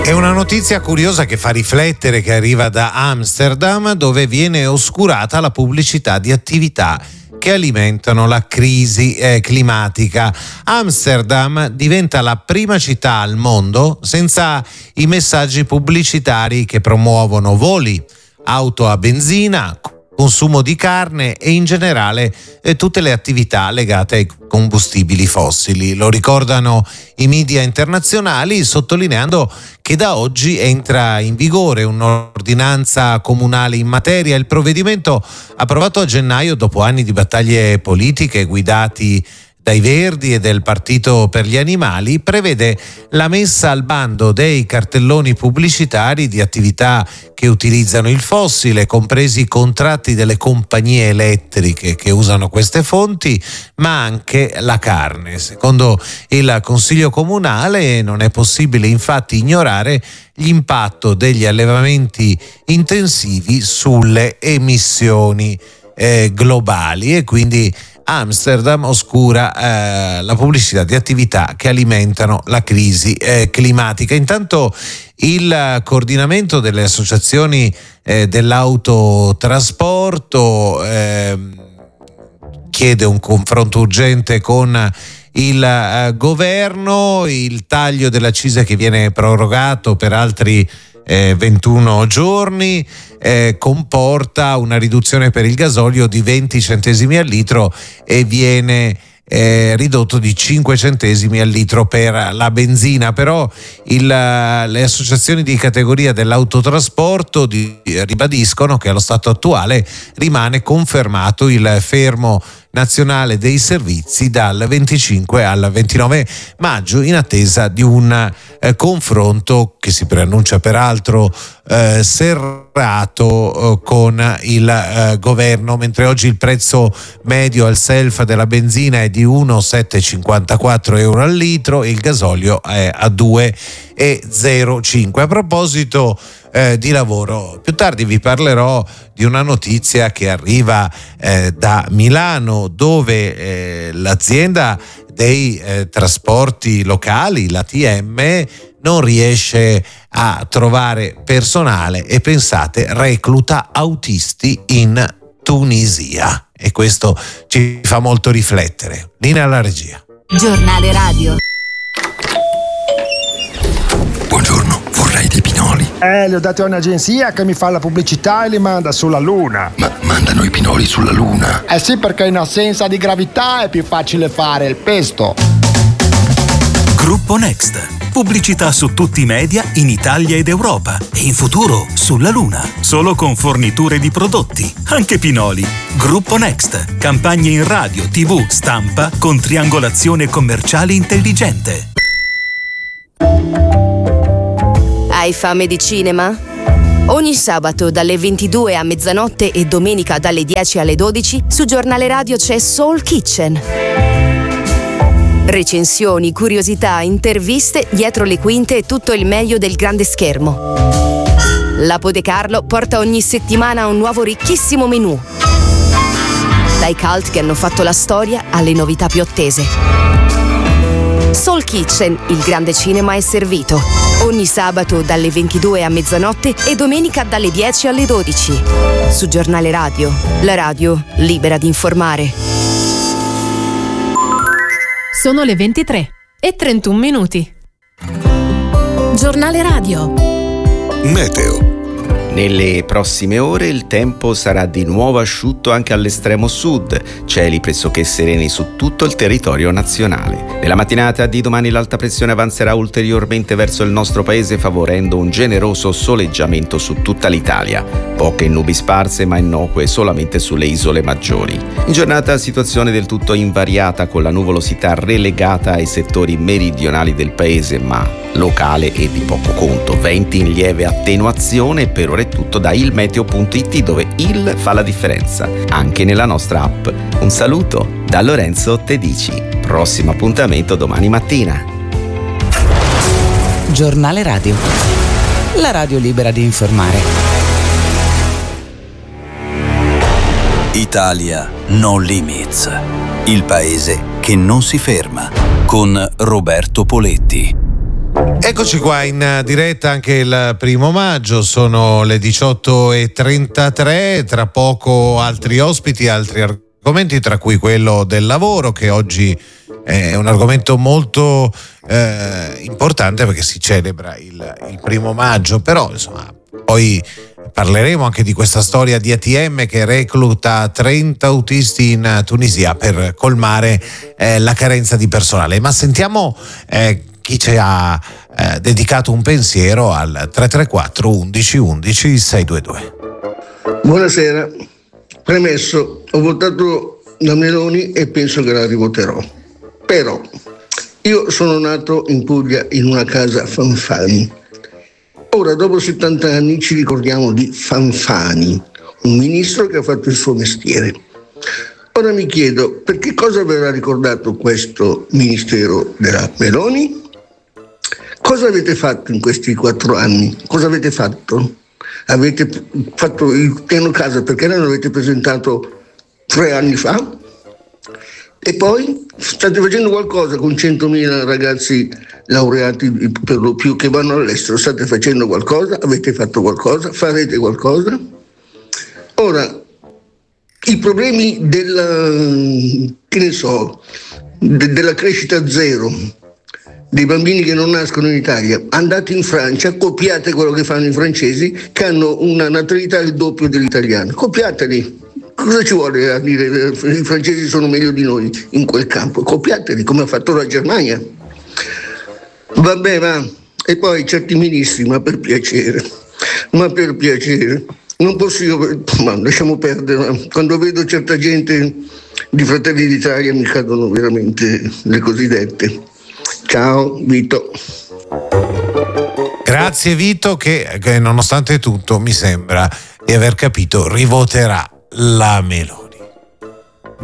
È una notizia curiosa che fa riflettere, che arriva da Amsterdam, dove viene oscurata la pubblicità di attività che alimentano la crisi climatica. Amsterdam diventa la prima città al mondo senza i messaggi pubblicitari che promuovono voli, auto a benzina, consumo di carne e in generale tutte le attività legate ai combustibili fossili. Lo ricordano i media internazionali, sottolineando che da oggi entra in vigore un'ordinanza comunale in materia. Il provvedimento, approvato a gennaio dopo anni di battaglie politiche guidati dai Verdi e del Partito per gli Animali, prevede la messa al bando dei cartelloni pubblicitari di attività che utilizzano il fossile, compresi i contratti delle compagnie elettriche che usano queste fonti, ma anche la carne. Secondo il Consiglio Comunale non è possibile infatti ignorare l'impatto degli allevamenti intensivi sulle emissioni globali, e quindi Amsterdam oscura la pubblicità di attività che alimentano la crisi climatica. Intanto il coordinamento delle associazioni dell'autotrasporto chiede un confronto urgente con il governo. Il taglio dell'accisa che viene prorogato per altri 21 giorni comporta una riduzione per il gasolio di 20 centesimi al litro e viene ridotto di 5 centesimi al litro per la benzina. Però le associazioni di categoria dell'autotrasporto ribadiscono che allo stato attuale rimane confermato il fermo nazionale dei servizi dal 25 al 29 maggio in attesa di un confronto che si preannuncia peraltro serrato con il governo. Mentre oggi il prezzo medio al self della benzina è di 1,754 euro al litro e il gasolio è a 2,05. A proposito di lavoro, più tardi vi parlerò di una notizia che arriva da Milano, dove l'azienda dei trasporti locali, l'ATM, non riesce a trovare personale e, pensate, recluta autisti in Tunisia, e questo ci fa molto riflettere. Linea alla regia. Giornale radio. Buongiorno, vorrei dei pinoli. Li ho dati a un'agenzia che mi fa la pubblicità e li manda sulla Luna. Ma mandano i pinoli sulla Luna? Eh sì, perché in assenza di gravità è più facile fare il pesto. Gruppo Next. Pubblicità su tutti i media in Italia ed Europa e in futuro sulla Luna. Solo con forniture di prodotti, anche pinoli. Gruppo Next. Campagne in radio, TV, stampa con triangolazione commerciale intelligente. Hai fame di cinema? Ogni sabato dalle 22 a mezzanotte e domenica dalle 10 alle 12 su Giornale Radio c'è Soul Kitchen. Recensioni, curiosità, interviste, dietro le quinte e tutto il meglio del grande schermo. Lapo De Carlo porta ogni settimana un nuovo ricchissimo menù. Dai cult che hanno fatto la storia alle novità più attese. Soul Kitchen, il grande cinema è servito. Ogni sabato dalle 22 a mezzanotte e domenica dalle 10 alle 12. Su Giornale Radio, la radio libera di informare. Sono le 23:31. Giornale radio. Meteo. Nelle prossime ore il tempo sarà di nuovo asciutto anche all'estremo sud, cieli pressoché sereni su tutto il territorio nazionale. Nella mattinata di domani l'alta pressione avanzerà ulteriormente verso il nostro paese, favorendo un generoso soleggiamento su tutta l'Italia. Poche nubi sparse ma innocue solamente sulle isole maggiori. In giornata situazione del tutto invariata, con la nuvolosità relegata ai settori meridionali del paese, ma locale e di poco conto. Venti in lieve attenuazione. Per ora è tutto da ilmeteo.it, dove il fa la differenza anche nella nostra app. Un saluto da Lorenzo Tedici. Prossimo appuntamento domani mattina. Giornale radio. La radio libera di informare. Italia No Limits. Il paese che non si ferma. Con Roberto Poletti. Eccoci qua in diretta anche il 1° maggio, sono le 18:33, tra poco altri ospiti, altri argomenti, tra cui quello del lavoro, che oggi è un argomento molto importante perché si celebra il 1° maggio, però insomma poi parleremo anche di questa storia di ATM che recluta 30 autisti in Tunisia per colmare la carenza di personale. Ma sentiamo chi ci ha dedicato un pensiero al 334 11 11 622. Buonasera. Premesso, ho votato la Meloni e penso che la rivoterò. Però io sono nato in Puglia in una casa Fanfani. Ora, dopo 70 anni, ci ricordiamo di Fanfani, un ministro che ha fatto il suo mestiere. Ora mi chiedo, per che cosa verrà ricordato questo ministero della Meloni? Cosa avete fatto in questi 4 anni? Cosa avete fatto? Avete fatto il piano casa perché non l'avete presentato 3 anni fa? E poi state facendo qualcosa con 100.000 ragazzi laureati per lo più che vanno all'estero? State facendo qualcosa? Avete fatto qualcosa? Farete qualcosa? Ora, i problemi della crescita zero, dei bambini che non nascono in Italia, andate in Francia, copiate quello che fanno i francesi, che hanno una natalità il doppio dell'italiano. Copiateli. Cosa ci vuole a dire? I francesi sono meglio di noi in quel campo. Copiateli, come ha fatto la Germania. Vabbè, ma e poi certi ministri, ma per piacere, non posso io, ma lasciamo perdere. Quando vedo certa gente di Fratelli d'Italia mi cadono veramente le cosiddette. Ciao Vito. Grazie Vito, che nonostante tutto mi sembra di aver capito rivoterà la Meloni.